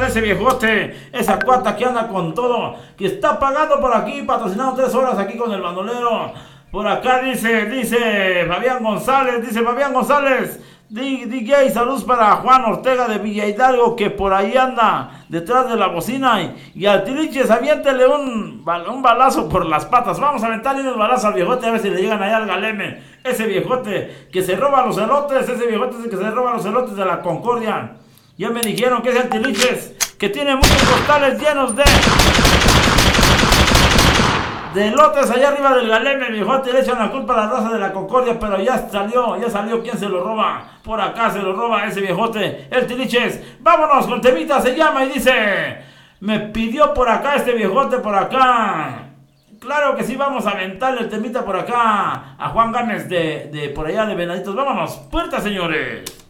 ese viejote, esa cuata que anda con todo, que está pagando por aquí, patrocinando 3 horas aquí con el bandolero. Por acá dice Fabián González, DJ, saludos para Juan Ortega de Villa Hidalgo, que por ahí anda detrás de la bocina, y al Tiliches, aviéntele un balazo por las patas. Vamos a aventarle un balazo al viejote, a ver si le llegan allá al Galeme. Ese viejote que se roba los elotes, ese viejote es el que se roba los elotes de la Concordia. Ya me dijeron que es el Tiliches, que tiene muchos costales llenos de elotes allá arriba del Galeme. Viejote, le echan la culpa a la raza de la Concordia, pero ya salió quien se lo roba. Por acá se lo roba ese viejote, el Tiliches. Vámonos con temita, se llama y dice: me pidió por acá este viejote por acá. Claro que sí, vamos a aventarle el temita por acá a Juan Gámez de por allá de Venaditos. Vámonos, puerta, señores.